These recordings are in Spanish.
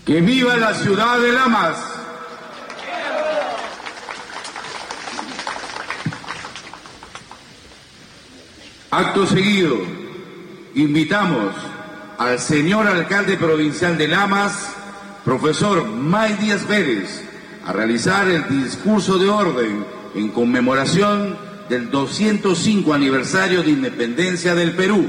¡Que viva la ciudad de Lamas! Acto seguido, invitamos al señor alcalde provincial de Lamas, profesor May Díaz Pérez, a realizar el discurso de orden en conmemoración del 205 aniversario de independencia del Perú.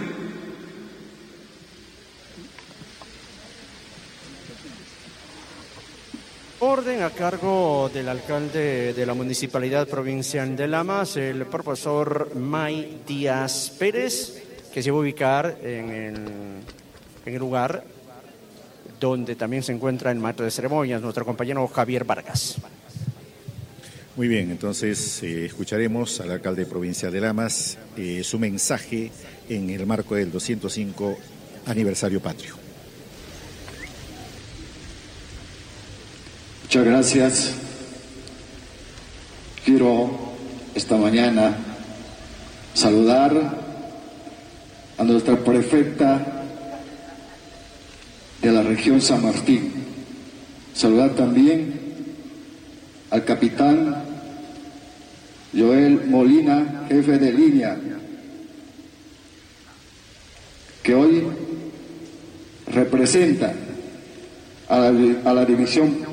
Orden a cargo del alcalde de la Municipalidad Provincial de Lamas, el profesor May Díaz Pérez, que se va a ubicar en el lugar donde también se encuentra el maestro de ceremonias, nuestro compañero Javier Vargas. Muy bien, entonces escucharemos al alcalde provincial de Lamas su mensaje en el marco del 205 aniversario patrio. Muchas gracias. Quiero esta mañana saludar a nuestra prefecta de la región San Martín. Saludar también al capitán Joel Molina, jefe de línea, que hoy representa a la división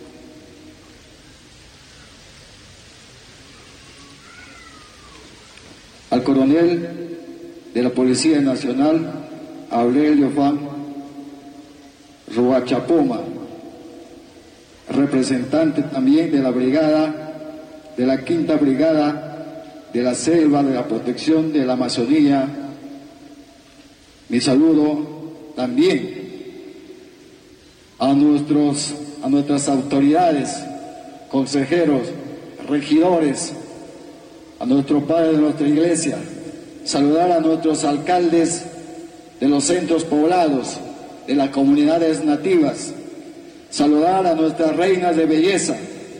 al coronel de la Policía Nacional, Aurelio Fan Ruachapoma, representante también de la brigada, de la Quinta Brigada de la Selva de la Protección de la Amazonía. Mi saludo también a nuestras autoridades, consejeros, regidores, a nuestro padre de nuestra iglesia, saludar a nuestros alcaldes de los centros poblados, de las comunidades nativas, saludar a nuestras reinas de belleza,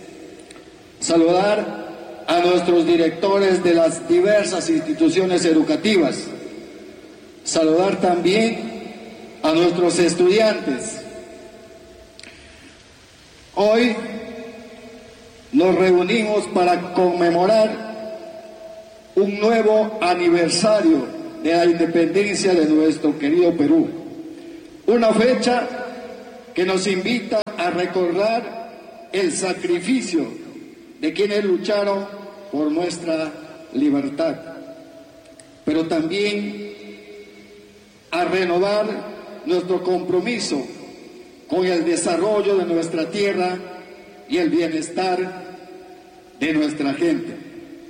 saludar a nuestros directores de las diversas instituciones educativas, saludar también a nuestros estudiantes. Hoy nos reunimos para conmemorar un nuevo aniversario de la independencia de nuestro querido Perú. Una fecha que nos invita a recordar el sacrificio de quienes lucharon por nuestra libertad, pero también a renovar nuestro compromiso con el desarrollo de nuestra tierra y el bienestar de nuestra gente.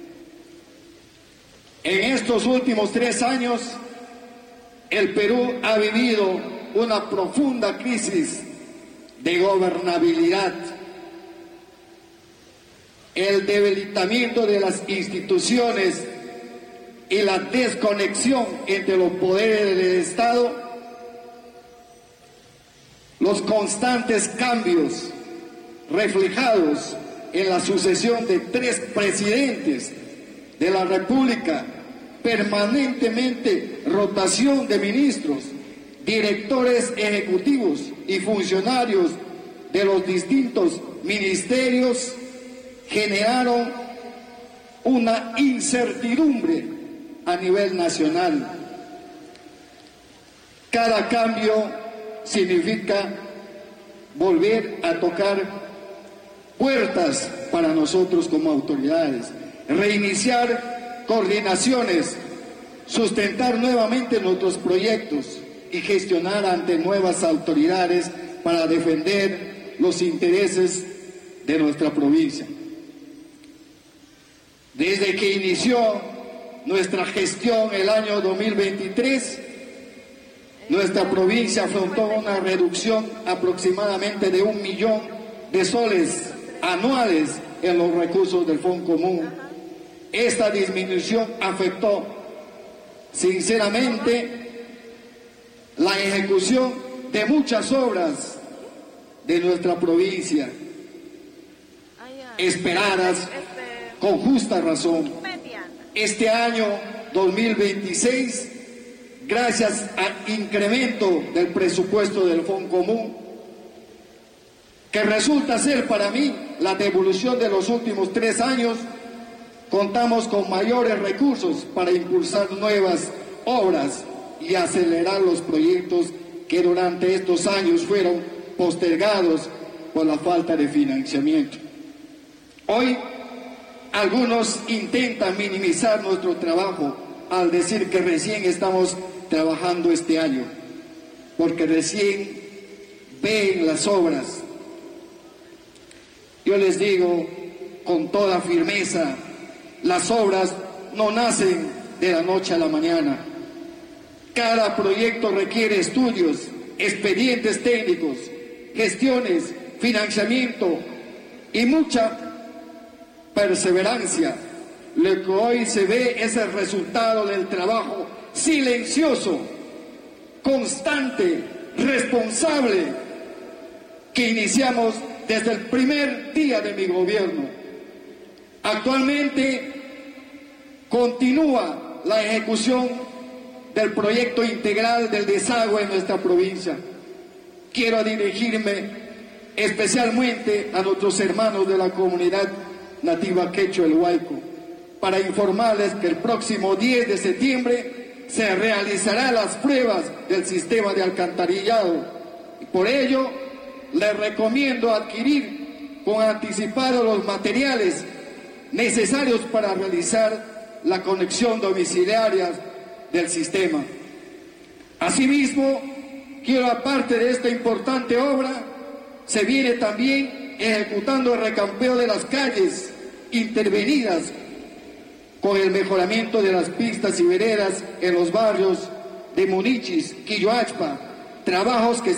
En estos últimos 3 años, el Perú ha vivido una profunda crisis de gobernabilidad. El debilitamiento de las instituciones y la desconexión entre los poderes del Estado, los constantes cambios reflejados en la sucesión de 3 presidentes de la República, permanentemente rotación de ministros, directores ejecutivos y funcionarios de los distintos ministerios, generaron una incertidumbre a nivel nacional. Cada cambio significa volver a tocar puertas para nosotros como autoridades, reiniciar coordinaciones, sustentar nuevamente nuestros proyectos y gestionar ante nuevas autoridades para defender los intereses de nuestra provincia. Desde que inició nuestra gestión el año 2023, nuestra provincia afrontó una reducción aproximadamente de 1 millón de soles anuales en los recursos del Fondo Común. Esta disminución afectó sinceramente la ejecución de muchas obras de nuestra provincia, esperadas con justa razón. Este año 2026, gracias al incremento del presupuesto del Fondo Común, que resulta ser para mí la devolución de los últimos 3 años, contamos con mayores recursos para impulsar nuevas obras y acelerar los proyectos que durante estos años fueron postergados por la falta de financiamiento. Hoy, algunos intentan minimizar nuestro trabajo al decir que recién estamos trabajando este año, porque recién ven las obras. Yo les digo con toda firmeza, las obras no nacen de la noche a la mañana. Cada proyecto requiere estudios, expedientes técnicos, gestiones, financiamiento y mucha perseverancia. Lo que hoy se ve es el resultado del trabajo silencioso, constante, responsable que iniciamos desde el primer día de mi gobierno. Actualmente continúa la ejecución del proyecto integral del desagüe en nuestra provincia. Quiero dirigirme especialmente a nuestros hermanos de la comunidad nativa quechua el Huayco para informarles que el próximo 10 de septiembre se realizarán las pruebas del sistema de alcantarillado. Y por ello, les recomiendo adquirir con anticipado los materiales necesarios para realizar la conexión domiciliaria del sistema. Asimismo, quiero, aparte de esta importante obra, se viene también ejecutando el recampeo de las calles intervenidas con el mejoramiento de las pistas y veredas en los barrios de Munichis, Quilloachpa, trabajos que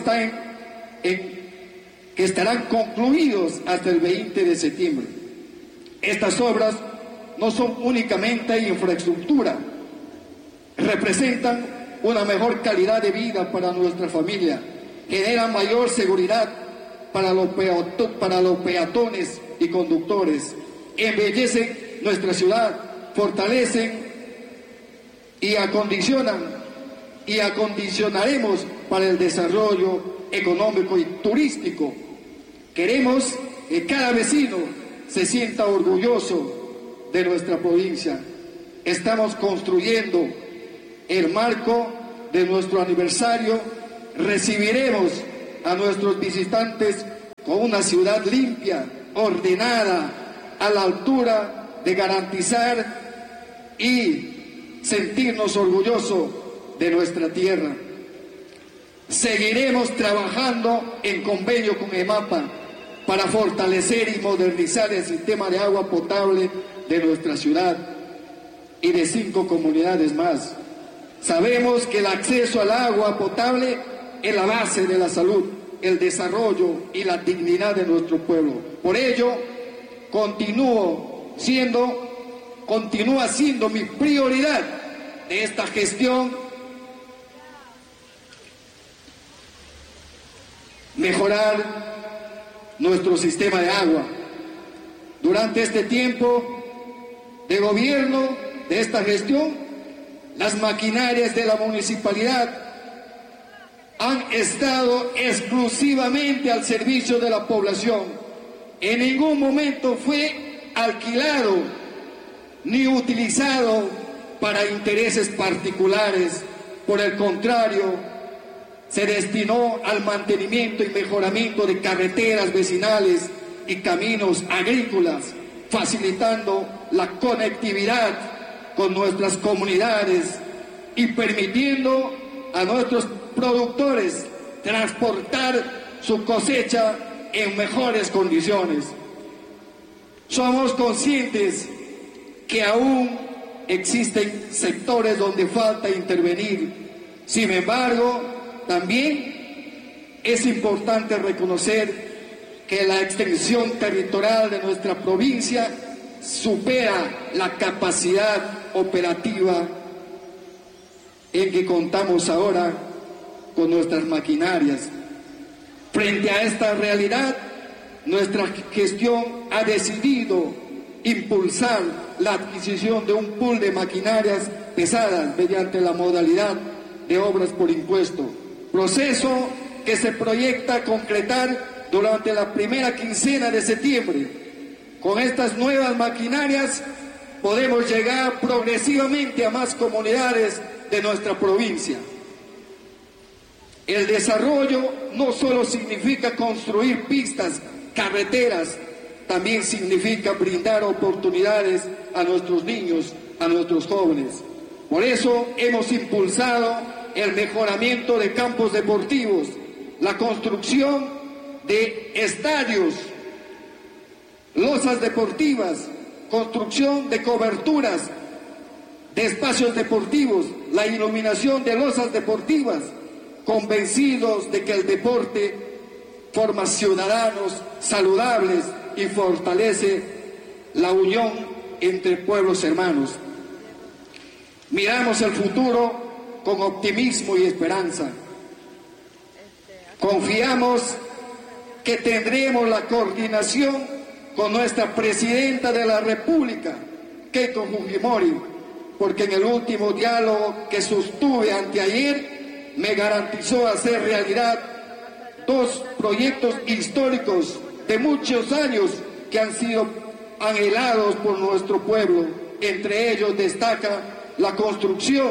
estarán concluidos hasta el 20 de septiembre. Estas obras no son únicamente infraestructura, representan una mejor calidad de vida para nuestra familia, generan mayor seguridad para los peatones y conductores, embellecen nuestra ciudad, fortalecen y acondicionaremos para el desarrollo económico y turístico. Queremos que cada vecino se sienta orgulloso de nuestra provincia. Estamos construyendo el marco de nuestro aniversario. Recibiremos a nuestros visitantes con una ciudad limpia, ordenada, a la altura de garantizar y sentirnos orgullosos de nuestra tierra. Seguiremos trabajando en convenio con EMAPA para fortalecer y modernizar el sistema de agua potable de nuestra ciudad y de 5 comunidades más. Sabemos que el acceso al agua potable es la base de la salud, el desarrollo y la dignidad de nuestro pueblo. Por ello, continúa siendo mi prioridad de esta gestión mejorar nuestro sistema de agua. Durante este tiempo de gobierno de esta gestión, las maquinarias de la municipalidad han estado exclusivamente al servicio de la población. En ningún momento fue alquilado ni utilizado para intereses particulares. Por el contrario, se destinó al mantenimiento y mejoramiento de carreteras vecinales y caminos agrícolas, facilitando la conectividad con nuestras comunidades y permitiendo a nuestros productores transportar su cosecha en mejores condiciones. Somos conscientes que aún existen sectores donde falta intervenir. Sin embargo, también es importante reconocer que la extensión territorial de nuestra provincia supera la capacidad operativa en que contamos ahora con nuestras maquinarias. Frente a esta realidad, nuestra gestión ha decidido impulsar la adquisición de un pool de maquinarias pesadas mediante la modalidad de obras por impuesto, proceso que se proyecta concretar durante la primera quincena de septiembre. Con estas nuevas maquinarias podemos llegar progresivamente a más comunidades de nuestra provincia. El desarrollo no solo significa construir pistas, carreteras, también significa brindar oportunidades a nuestros niños, a nuestros jóvenes. Por eso hemos impulsado el mejoramiento de campos deportivos, la construcción de estadios, losas deportivas, construcción de coberturas de espacios deportivos, la iluminación de losas deportivas, convencidos de que el deporte forma ciudadanos saludables y fortalece la unión entre pueblos hermanos. Miramos el futuro con optimismo y esperanza. Confiamos que tendremos la coordinación con nuestra Presidenta de la República, Keiko Fujimori, porque en el último diálogo que sostuve anteayer me garantizó hacer realidad 2 proyectos históricos de muchos años que han sido anhelados por nuestro pueblo. Entre ellos destaca la construcción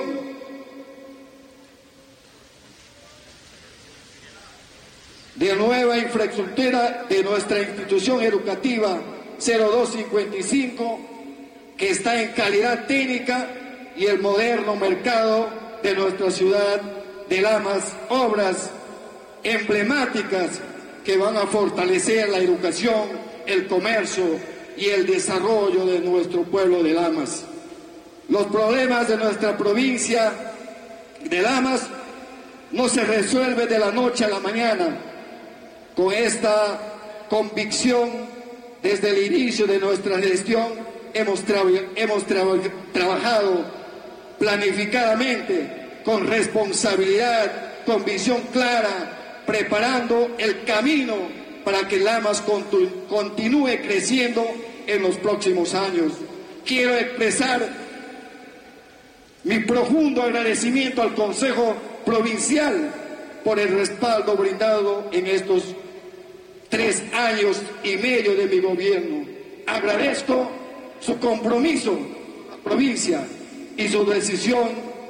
de nueva infraestructura de nuestra institución educativa 0255, que está en calidad técnica, y el moderno mercado de nuestra ciudad de Lamas, obras emblemáticas que van a fortalecer la educación, el comercio y el desarrollo de nuestro pueblo de Lamas. Los problemas de nuestra provincia de Lamas no se resuelven de la noche a la mañana. Con esta convicción, desde el inicio de nuestra gestión, hemos trabajado planificadamente, con responsabilidad, con visión clara, preparando el camino para que Lamas continúe creciendo en los próximos años. Quiero expresar mi profundo agradecimiento al Consejo Provincial por el respaldo brindado en estos 3 años y medio de mi gobierno. Agradezco su compromiso a la provincia y su decisión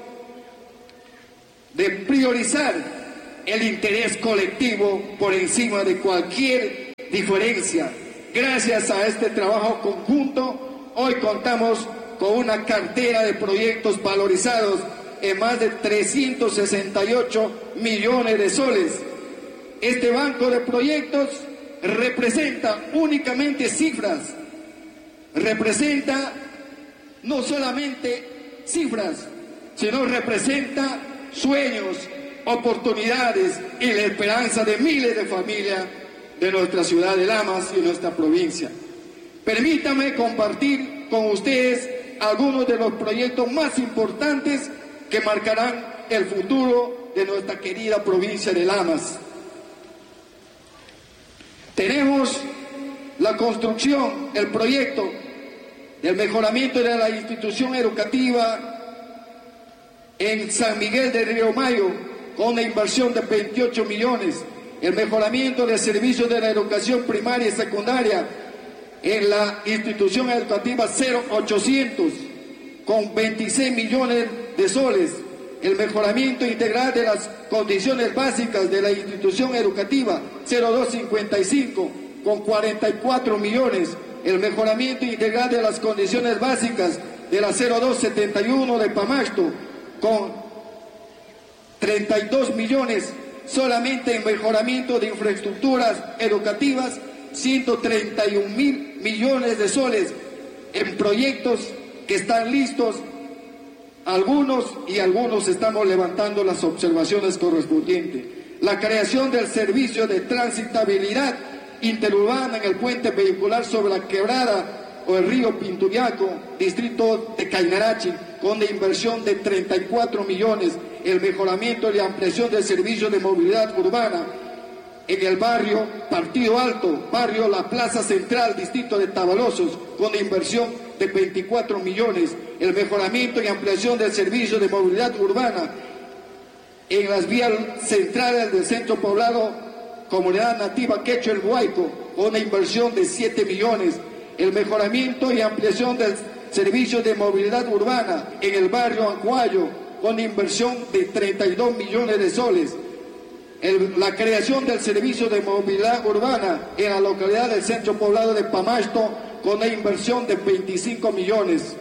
de priorizar el interés colectivo por encima de cualquier diferencia. Gracias a este trabajo conjunto, hoy contamos con una cartera de proyectos valorizados en más de 368 millones de soles. Este banco de proyectos representa únicamente cifras, representa no solamente cifras, sino representa sueños, oportunidades y la esperanza de miles de familias de nuestra ciudad de Lamas y nuestra provincia. Permítame compartir con ustedes algunos de los proyectos más importantes que marcarán el futuro de nuestra querida provincia de Lamas. Tenemos la construcción, el proyecto del mejoramiento de la institución educativa en San Miguel de Río Mayo, con una inversión de 28 millones, el mejoramiento del servicio de la educación primaria y secundaria en la institución educativa 0800, con 26 millones de soles, el mejoramiento integral de las condiciones básicas de la institución educativa 0255, con 44 millones, el mejoramiento integral de las condiciones básicas de la 0271 de Pamasto, con 32 millones, solamente en mejoramiento de infraestructuras educativas, 131.000 millones de soles en proyectos que están listos, algunos estamos levantando las observaciones correspondientes. La creación del servicio de transitabilidad interurbana en el puente vehicular sobre la quebrada o el río Pintuyaco, distrito de Cainarachi, con una inversión de 34 millones, el mejoramiento y ampliación del servicio de movilidad urbana en el barrio Partido Alto, barrio La Plaza Central, distrito de Tabalosos, con una inversión de 24 millones, el mejoramiento y ampliación del servicio de movilidad urbana en las vías centrales del centro poblado comunidad nativa Quechua el Huayco, con una inversión de 7 millones. El mejoramiento y ampliación del servicio de movilidad urbana en el barrio Ancuayo, con inversión de 32 millones de soles. La creación del servicio de movilidad urbana en la localidad del centro poblado de Pamasto, con una inversión de 25 millones.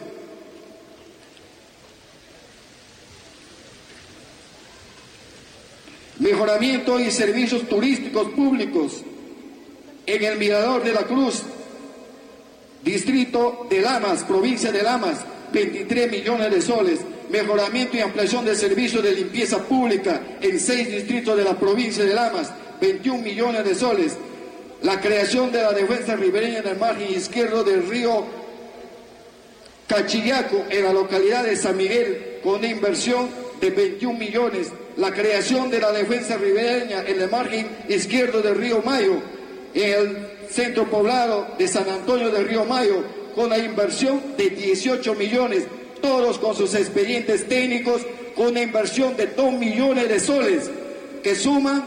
Mejoramiento y servicios turísticos públicos en el Mirador de la Cruz, distrito de Lamas, provincia de Lamas, 23 millones de soles. Mejoramiento y ampliación de servicios de limpieza pública en 6 distritos de la provincia de Lamas, 21 millones de soles. La creación de la defensa ribereña del margen izquierdo del río Cachillaco en la localidad de San Miguel, con una inversión de 21 millones. La creación de la defensa ribereña en el margen izquierdo del río Mayo, en el centro poblado de San Antonio del Río Mayo, con una inversión de 18 millones, todos con sus expedientes técnicos, con una inversión de 2 millones de soles, que suman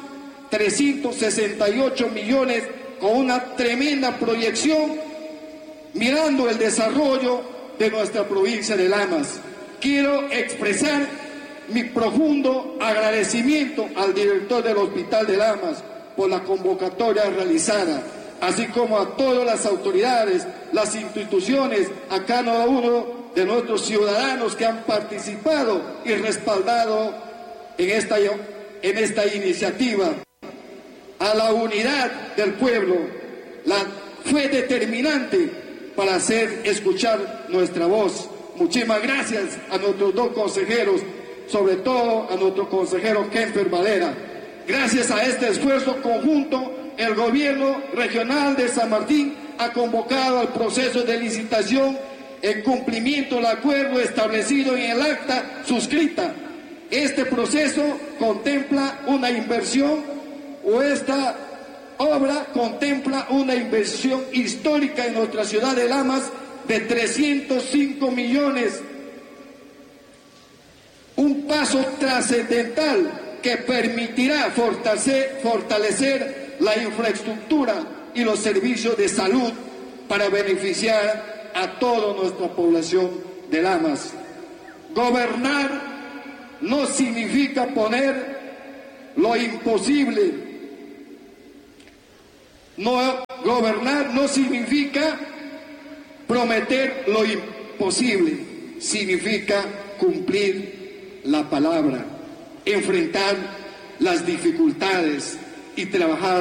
368 millones, con una tremenda proyección, mirando el desarrollo de nuestra provincia de Lamas. Quiero expresar mi profundo agradecimiento al director del Hospital de Lamas por la convocatoria realizada, así como a todas las autoridades, las instituciones, a cada uno de nuestros ciudadanos que han participado y respaldado en esta iniciativa. A la unidad del pueblo, fue determinante para hacer escuchar nuestra voz. Muchísimas gracias a nuestros 2 consejeros, sobre todo a nuestro consejero Kemper Valera. Gracias a este esfuerzo conjunto, el gobierno regional de San Martín ha convocado al proceso de licitación en cumplimiento del acuerdo establecido en el acta suscrita. Este proceso contempla una inversión, o esta obra contempla una inversión histórica en nuestra ciudad de Lamas de 305 millones. Un paso trascendental que permitirá fortalecer la infraestructura y los servicios de salud para beneficiar a toda nuestra población de Lamas. Gobernar no significa poner lo imposible. Gobernar no significa prometer lo imposible, significa cumplir la palabra, enfrentar las dificultades y trabajar